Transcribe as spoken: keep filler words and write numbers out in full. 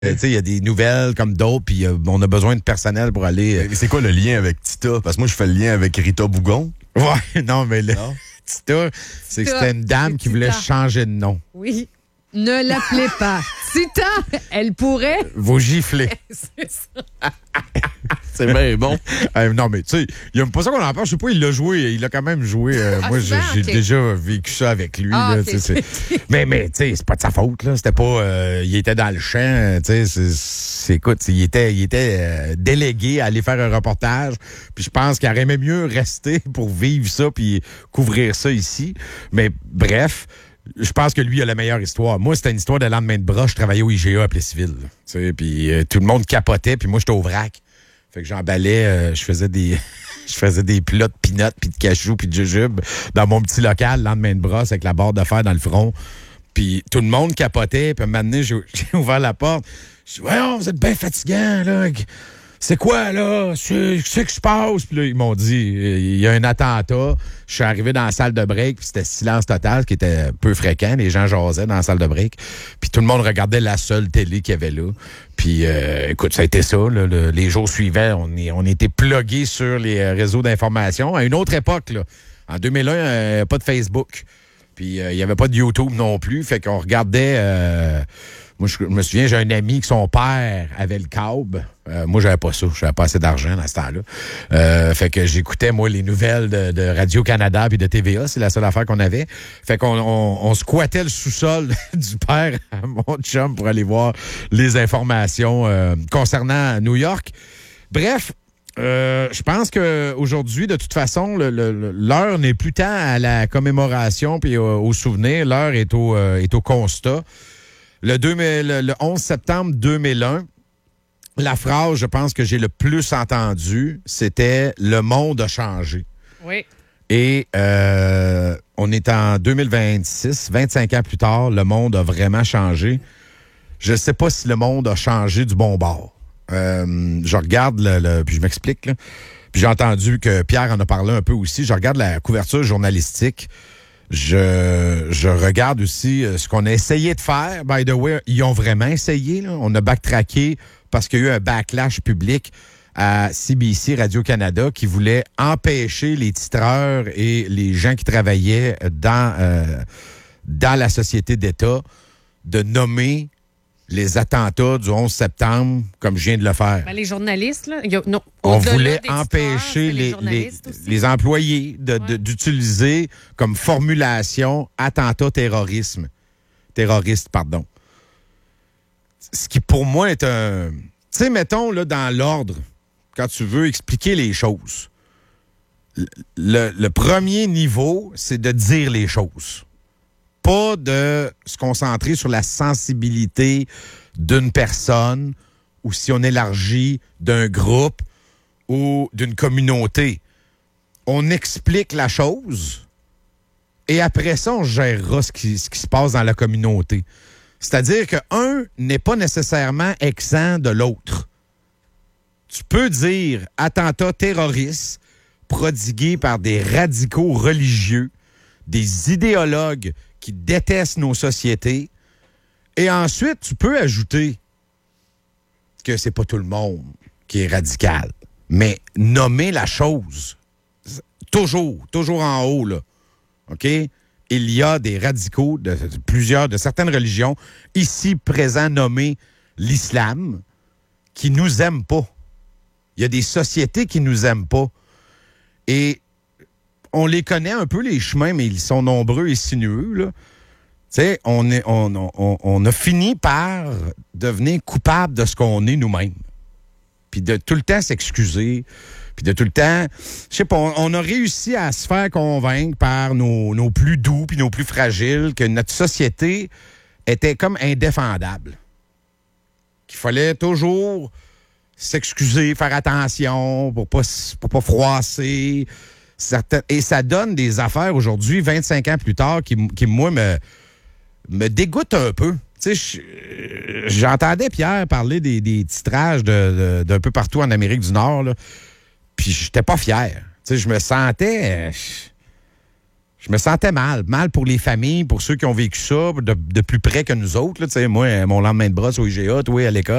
Tu sais, il y a des nouvelles comme d'autres, puis euh, on a besoin de personnel pour aller... Euh... Mais c'est quoi le lien avec Tita? Parce que moi, je fais le lien avec Rita Bougon. Ouais, non, mais le... Non? Tita, c'est que c'était une dame qui voulait changer de nom. Oui. Ne l'appelez pas Tita, elle pourrait... Vous gifler. C'est ça. C'est bien bon. Euh, non, mais tu sais, il n'aime pas ça qu'on en parle. Je sais pas, il l'a joué. Il a quand même joué. Euh, Ah, moi, j'ai souvent, j'ai ok. déjà vécu ça avec lui. Ah, là, ok. tu sais, c'est- mais, mais tu sais, c'est pas de sa faute. Là. C'était pas... euh, il était dans le champ. euh, Tu sais, c'est- c'est- écoute, il était, il était euh, délégué à aller faire un reportage. Puis je pense qu'il aurait aimé mieux rester pour vivre ça puis couvrir ça ici. Mais bref... Je pense que lui il a la meilleure histoire. Moi, c'était une histoire de lendemain de bras. Je travaillais au I G A à Plessisville. Puis euh, tout le monde capotait, puis moi, j'étais au vrac. Fait que j'emballais, euh, je faisais des je faisais des plats de peanuts, puis de cachou, puis de jujube dans mon petit local, lendemain de brosse, avec la barre de fer dans le front. Puis tout le monde capotait. Puis un moment donné, j'ai j'ai ouvert la porte. Je dis, voyons, vous êtes bien fatigant, là. C'est quoi, là? C'est c'est que je passe? Puis là, ils m'ont dit, il y a un attentat. Je suis arrivé dans la salle de break, puis c'était silence total, ce qui était peu fréquent. Les gens jasaient dans la salle de break. Puis tout le monde regardait la seule télé qu'il y avait là. Puis, euh, écoute, ça a été ça. Là, le- les jours suivants, on, est, on était plugués sur les euh, réseaux d'information. À une autre époque, là, en deux mille un, euh, pas de Facebook. Puis, euh, il n'y avait pas de YouTube non plus. Fait qu'on regardait... Euh, moi, je, je me souviens, j'ai un ami que son père avait le câble. Euh, moi, j'avais pas ça. J'avais pas assez d'argent dans ce temps-là. Euh, fait que j'écoutais, moi, les nouvelles de, de Radio-Canada puis de T V A. C'est la seule affaire qu'on avait. Fait qu'on on, on squattait le sous-sol du père à mon chum pour aller voir les informations euh, concernant New York. Bref, euh, je pense qu'aujourd'hui, de toute façon, le- le- l'heure n'est plus tant à la commémoration puis au, au souvenir. L'heure est au, euh, est au constat. Le, deux mille le, le onze septembre deux mille un, la phrase, je pense, que j'ai le plus entendue, c'était « Le monde a changé ». Oui. Et euh, on est en deux mille vingt-six, vingt-cinq ans plus tard, le monde a vraiment changé. Je ne sais pas si le monde a changé du bon bord. Euh, je regarde, le, le- puis je m'explique, là. Puis j'ai entendu que Pierre en a parlé un peu aussi. Je regarde la couverture journalistique. Je, je regarde aussi euh, ce qu'on a essayé de faire. By the way, ils ont vraiment essayé. Là. On a backtracké parce qu'il y a eu un backlash public à C B C Radio-Canada qui voulait empêcher les titreurs et les gens qui travaillaient dans, euh, dans la société d'État de nommer les attentats du onze septembre comme je viens de le faire. Ben, les journalistes, là, il y a- non, On au-delà voulait des titreurs, empêcher c'est les, les, journalistes aussi. les employés de- de- Ouais. d'utiliser comme formulation attentat terrorisme. Terroriste, pardon. Ce qui, pour moi, est un... Tu sais, mettons, là, dans l'ordre, quand tu veux expliquer les choses, le, le- le premier niveau, c'est de dire les choses. Pas de se concentrer sur la sensibilité d'une personne ou si on élargit d'un groupe ou d'une communauté. On explique la chose et après ça, on gérera ce qui, ce qui se passe dans la communauté. C'est-à-dire qu'un n'est pas nécessairement exempt de l'autre. Tu peux dire attentat terroriste prodigué par des radicaux religieux, des idéologues qui détestent nos sociétés, et ensuite, tu peux ajouter que c'est pas tout le monde qui est radical, mais nommer la chose, toujours, toujours en haut, là, OK? Il y a des radicaux de, de plusieurs, de certaines religions, ici présents nommés l'islam, qui nous aiment pas. Il y a des sociétés qui nous aiment pas. Et on les connaît un peu, les chemins, mais ils sont nombreux et sinueux, là. Tu sais, on, est, on, on, on a fini par devenir coupable de ce qu'on est nous-mêmes. Puis de tout le temps s'excuser, puis de tout le temps... Je sais pas, on, on a réussi à se faire convaincre par nos, nos plus doux puis nos plus fragiles que notre société était comme indéfendable. Qu'il fallait toujours s'excuser, faire attention pour pas, pour pas froisser. Certaines, et ça donne des affaires aujourd'hui, vingt-cinq ans plus tard, qui, qui moi, me, me dégoûtent un peu. Tu sais, j'entendais Pierre parler des, des titrages de, de, d'un peu partout en Amérique du Nord, là, puis j'étais pas fier. Tu sais, je me sentais... Je me sentais mal. Mal pour les familles, pour ceux qui ont vécu ça de, de plus près que nous autres. Là, tu sais, moi, mon lendemain de brosse au I G A, toi, à l'école.